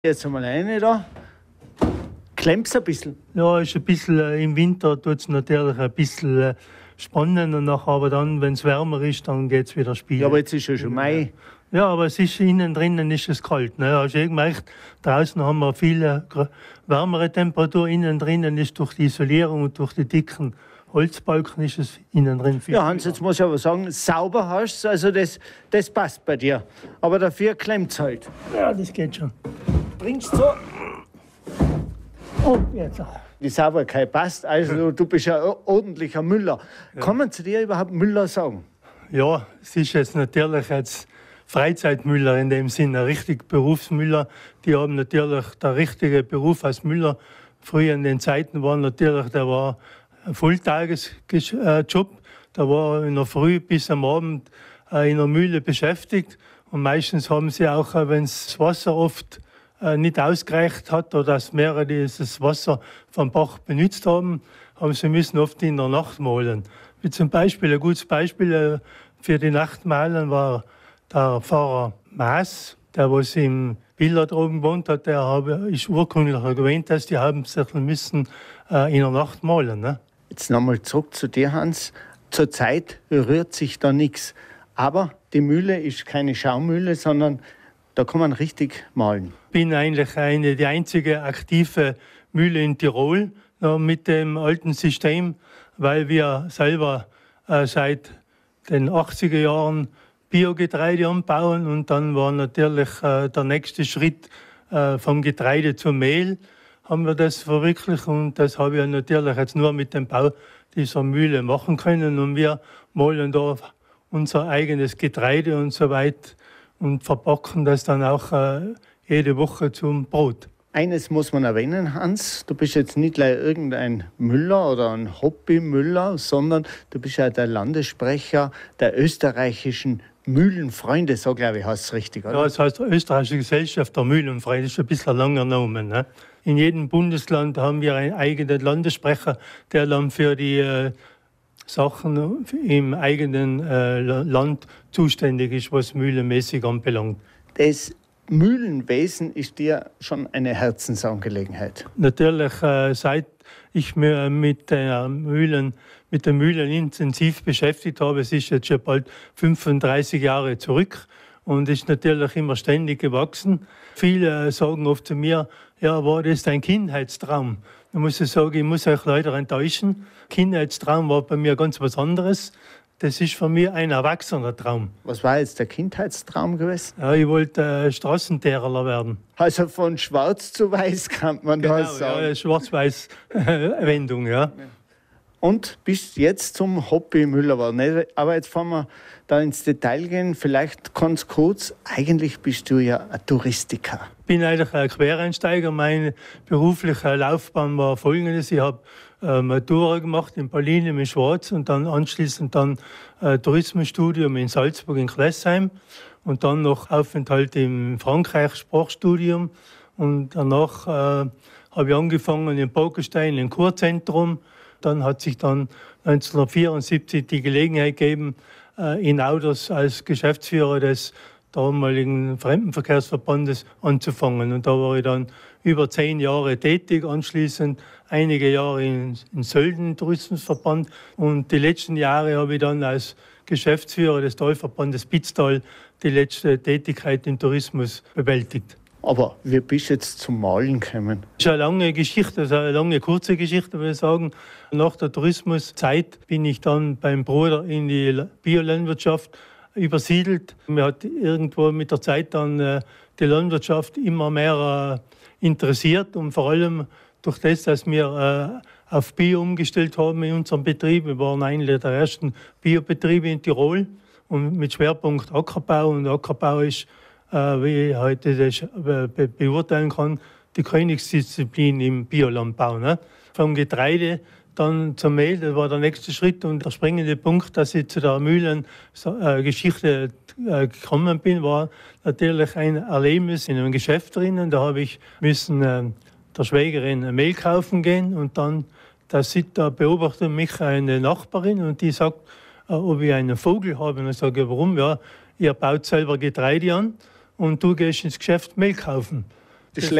Jetzt einmal rein da. Klemmt's ein bisschen? Ja, ist ein bisschen im Winter tut es natürlich ein bisschen spannender nach, aber dann, wenn es wärmer ist, dann geht es wieder spielen. Ja, aber jetzt ist ja schon Mai. Ja, aber es ist innen drinnen ist es kalt. Ne? Hast du gemerkt, draußen haben wir viel wärmere Temperatur, innen drinnen ist durch die Isolierung und durch die dicken Holzbalken ist es innen drin viel. Ja, Hans, jetzt muss ich aber sagen, sauber hast du, also das passt bei dir. Aber dafür klemmt's halt. Ja, das geht schon. Bringst so. Oh, jetzt. Die Sauberkeit passt, also du bist ja ordentlicher Müller. Ja. Kann man zu dir überhaupt Müller sagen? Ja, es ist jetzt natürlich jetzt Freizeitmüller in dem Sinne, ein richtig Berufsmüller. Die haben natürlich der richtige Beruf als Müller. Früher in den Zeiten war natürlich, der war ein Volltagesjob. Da war in der Früh bis am Abend in der Mühle beschäftigt. Und meistens haben sie auch, wenn das Wasser oft nicht ausgereicht hat oder dass mehrere dieses Wasser vom Bach benutzt haben, haben sie müssen oft in der Nacht mahlen. Wie zum Beispiel, ein gutes Beispiel für die Nachtmahlen war der Pfarrer Maas, der was im Billard oben gewohnt hat, der ist urkundlich erwähnt, dass die haben sich müssen in der Nacht mahlen. Ne? Jetzt nochmal zurück zu dir, Hans. Zurzeit rührt sich da nichts. Aber die Mühle ist keine Schaumühle, sondern da kann man richtig mahlen. Ich bin eigentlich die einzige aktive Mühle in Tirol mit dem alten System, weil wir selber seit den 80er Jahren Biogetreide anbauen und dann war natürlich der nächste Schritt vom Getreide zum Mehl, haben wir das verwirklicht und das habe ich natürlich jetzt nur mit dem Bau dieser Mühle machen können und wir mahlen da unser eigenes Getreide und so weiter und verpacken das dann auch jede Woche zum Brot. Eines muss man erwähnen, Hans, du bist jetzt nicht gleich irgendein Müller oder ein Hobbymüller, sondern du bist ja der Landessprecher der österreichischen Mühlenfreunde, so glaube ich, heißt es richtig, oder? Ja, das heißt Österreichische Gesellschaft der Mühlenfreunde, das ist ein bisschen ein langer Name. Ne? In jedem Bundesland haben wir einen eigenen Landessprecher, der dann für die Sachen im eigenen Land zuständig ist, was mühlenmäßig anbelangt. Das Mühlenwesen ist dir schon eine Herzensangelegenheit. Natürlich, seit ich mich mit den Mühlen intensiv beschäftigt habe, es ist jetzt schon bald 35 Jahre zurück und ist natürlich immer ständig gewachsen. Viele sagen oft zu mir, ja, war das dein Kindheitstraum? Da muss ich sagen, ich muss euch leider enttäuschen. Kindheitstraum war bei mir ganz was anderes. Das ist für mich ein erwachsener Traum. Was war jetzt der Kindheitstraum gewesen? Ja, ich wollte Straßenteerler werden. Also von schwarz zu weiß kann man genau, das sagen. Ja, Schwarz-Weiß-Wendung, ja. Und bist jetzt zum Hobbymüller geworden. Aber jetzt fahren wir da ins Detail gehen. Vielleicht ganz kurz. Eigentlich bist du ja ein Touristiker. Ich bin eigentlich ein Quereinsteiger. Meine berufliche Laufbahn war folgendes. Ich habe Matura gemacht in Berlin im Schwarz und dann anschließend Tourismusstudium in Salzburg in Klessheim und dann noch Aufenthalt in Frankreich, Sprachstudium. Und danach habe ich angefangen in Bogenstein im Kurzentrum. Dann hat sich dann 1974 die Gelegenheit gegeben, in Auders als Geschäftsführer des damaligen Fremdenverkehrsverbandes anzufangen. Und da war ich dann über 10 Jahre tätig, anschließend einige Jahre in Sölden Tourismusverband. Und die letzten Jahre habe ich dann als Geschäftsführer des Talverbandes Pitztal die letzte Tätigkeit im Tourismus bewältigt. Aber wie bist du jetzt zum Malen gekommen? Das ist eine lange Geschichte, also eine lange, kurze Geschichte, würde ich sagen. Nach der Tourismuszeit bin ich dann beim Bruder in die Biolandwirtschaft übersiedelt. Mir hat irgendwo mit der Zeit dann die Landwirtschaft immer mehr interessiert und vor allem durch das, dass wir auf Bio umgestellt haben in unserem Betrieb. Wir waren einer der ersten Biobetriebe in Tirol und mit Schwerpunkt Ackerbau. Und Ackerbau ist, wie ich heute das beurteilen kann, die Königsdisziplin im Biolandbau. Ne? Vom Getreide dann zum Mehl, das war der nächste Schritt. Und der springende Punkt, dass ich zu der Mühlengeschichte gekommen bin, war natürlich ein Erlebnis in einem Geschäft drinnen. Da habe ich müssen der Schwägerin Mehl kaufen gehen und dann da beobachtet mich eine Nachbarin und die sagt, ob ich einen Vogel habe. Und ich sage, warum? Ja, ihr baut selber Getreide an und du gehst ins Geschäft Mehl kaufen. Das